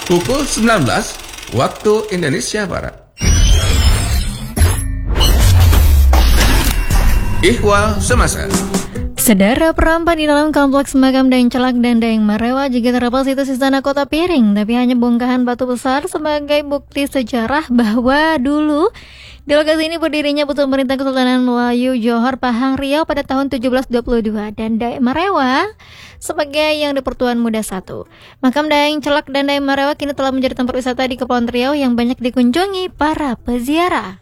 pukul 19 waktu Indonesia Barat. Ihwal Semasa. Saudara, perampan di dalam kompleks makam Daeng Celak dan Daeng Marewa juga terdapat situs istana kota piring, tapi hanya bongkahan batu besar sebagai bukti sejarah bahwa dulu di lokasi ini berdirinya pusat pemerintahan Kesultanan Melayu Johor Pahang Riau pada tahun 1722 dan Daeng Marewa sebagai yang di-Pertuan Muda I. Makam Daeng Celak dan Daeng Marewa kini telah menjadi tempat wisata di Kepulauan Riau yang banyak dikunjungi para peziarah.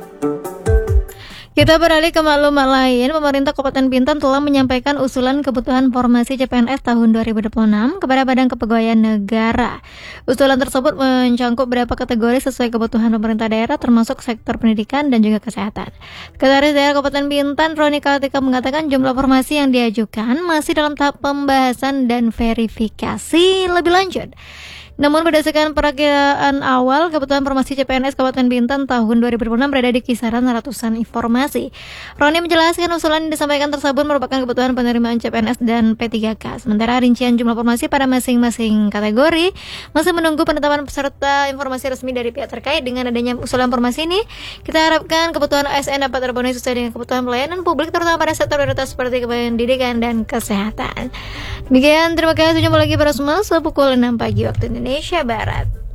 Kita beralih ke maklumat lain. Pemerintah Kabupaten Bintan telah menyampaikan usulan kebutuhan formasi CPNS tahun 2026 kepada Badan Kepegawaian Negara. Usulan tersebut mencangkup beberapa kategori sesuai kebutuhan pemerintah daerah termasuk sektor pendidikan dan juga kesehatan. Sekretaris Daerah Kabupaten Bintan, Roni Kartika, mengatakan jumlah formasi yang diajukan masih dalam tahap pembahasan dan verifikasi lebih lanjut. Namun berdasarkan perakiraan awal, kebutuhan formasi CPNS Kabupaten Bintan tahun 2026 berada di kisaran ratusan informasi. Roni menjelaskan usulan yang disampaikan tersebut merupakan kebutuhan penerimaan CPNS dan P3K. Sementara rincian jumlah formasi pada masing-masing kategori masih menunggu penetapan peserta informasi resmi dari pihak terkait. Dengan adanya usulan formasi ini, kita harapkan kebutuhan ASN dapat terpenuhi sesuai dengan kebutuhan pelayanan publik, terutama pada sektor prioritas seperti pendidikan dan kesehatan. Demikian, terima kasih. Jumpa lagi pada semua pukul 6 pagi waktu Indonesia Barat.